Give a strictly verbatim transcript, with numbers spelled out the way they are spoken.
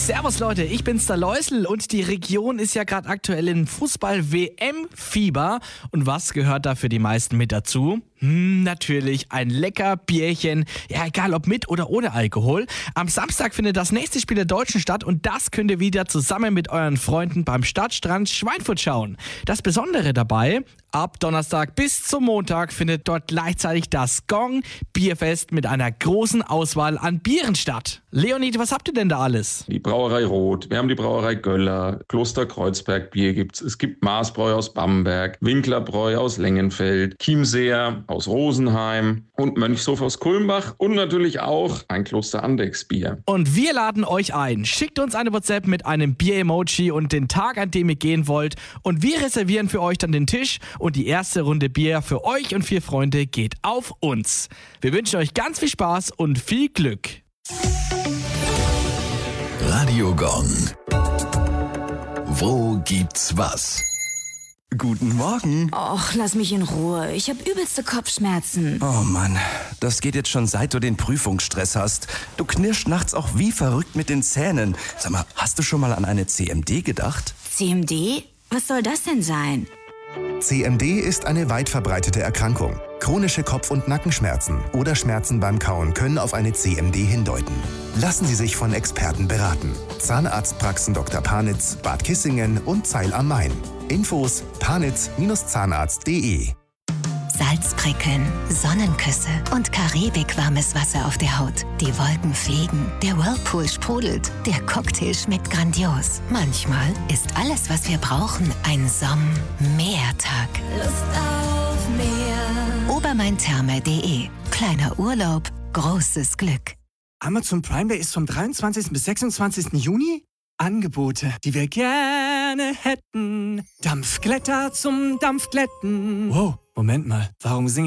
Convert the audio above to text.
Servus Leute, ich bin's der Läusel und die Region ist ja gerade aktuell in Fußball-W M-Fieber. Und was gehört da für die meisten mit dazu? Hm, natürlich ein lecker Bierchen, ja egal ob mit oder ohne Alkohol. Am Samstag findet das nächste Spiel der Deutschen statt und das könnt ihr wieder zusammen mit euren Freunden beim Stadtstrand Schweinfurt schauen. Das Besondere dabei, ab Donnerstag bis zum Montag findet dort gleichzeitig das Gong Bierfest mit einer großen Auswahl an Bieren statt. Leonid, was habt ihr denn da alles? Die Brauerei Roth, wir haben die Brauerei Göller, Kloster Kreuzberg Bier gibt's, es gibt Maßbräu aus Bamberg, Winklerbräu aus Lengenfeld, Chiemseer aus Rosenheim und Mönchshof aus Kulmbach und natürlich auch ein Kloster Andechs Bier. Und wir laden euch ein. Schickt uns eine WhatsApp mit einem Bier-Emoji und den Tag, an dem ihr gehen wollt und wir reservieren für euch dann den Tisch und die erste Runde Bier für euch und vier Freunde geht auf uns. Wir wünschen euch ganz viel Spaß und viel Glück. Radio Gong. Wo gibt's was? Guten Morgen. Och, lass mich in Ruhe. Ich habe übelste Kopfschmerzen. Oh Mann, das geht jetzt schon seit du den Prüfungsstress hast. Du knirschst nachts auch wie verrückt mit den Zähnen. Sag mal, hast du schon mal an eine C M D gedacht? C M D? Was soll das denn sein? C M D ist eine weit verbreitete Erkrankung. Chronische Kopf- und Nackenschmerzen oder Schmerzen beim Kauen können auf eine C M D hindeuten. Lassen Sie sich von Experten beraten. Zahnarztpraxen Doktor Panitz, Bad Kissingen und Zeil am Main. Infos panitz Zahnarzt punkt de. Salzprickeln, Sonnenküsse und karibikwarmes Wasser auf der Haut. Die Wolken fliegen, der Whirlpool sprudelt, der Cocktail schmeckt grandios. Manchmal ist alles, was wir brauchen, ein Somm-Meertag. Lust auf Meer. Obermaintherme punkt de. Kleiner Urlaub, großes Glück. Amazon Prime Day ist vom dreiundzwanzigsten bis sechsundzwanzigsten Juni. Angebote, die wir gerne hätten. Dampfglätter zum Dampfglätten. Wow, Moment mal, warum singe